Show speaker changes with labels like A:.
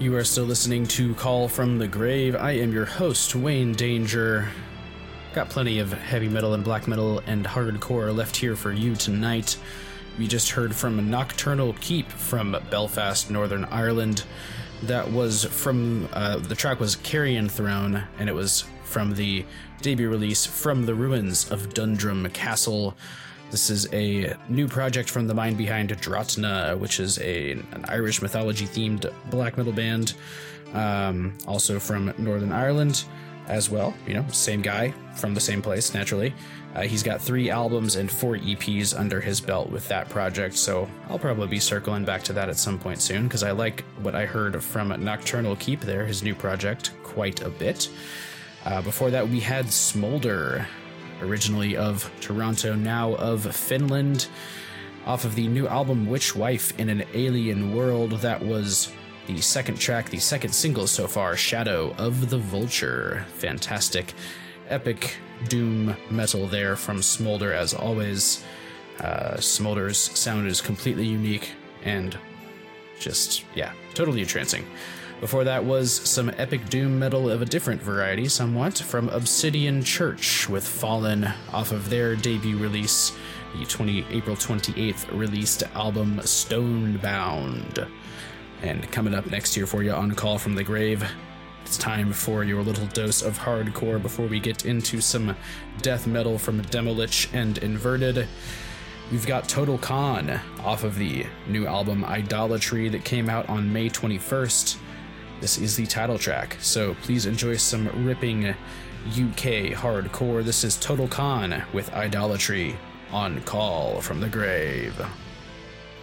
A: You are still listening to Call from the Grave. I am your host, Wayne Danger. Got plenty of heavy metal and black metal and hardcore left here for you tonight. We just heard from Nocturnal Keep from Belfast, Northern Ireland. That was from, the track was Carrion Throne, and it was from the debut release From the Ruins of Dundrum Castle. This is a new project from the mind behind Dratna, which is an Irish mythology-themed black metal band, also from Northern Ireland as well. You know, same guy from the same place, naturally. He's got 3 albums and 4 EPs under his belt with that project, so I'll probably be circling back to that at some point soon, because I like what I heard from Nocturnal Keep there, his new project, quite a bit. Before that, we had Smolder, originally of Toronto, now of Finland, off of the new album Witch Wife in an Alien World. That was the second track, the second single so far, Shadow of the Vulture. Fantastic, epic doom metal there from Smolder, as always. Smolder's sound is completely unique and just, yeah, totally entrancing. Before that was some epic doom metal of a different variety, somewhat, from Obsidian Church with Fallen, off of their debut release, the April 28th released album Stonebound. And coming up next here for you on Call from the Grave, it's time for your little dose of hardcore before we get into some death metal from Demolich and Inverted. We've got Total Khan off of the new album Idolatry that came out on May 21st. This is the title track, so please enjoy some ripping UK hardcore. This is Total Khan with Idolatry on Call from the Grave.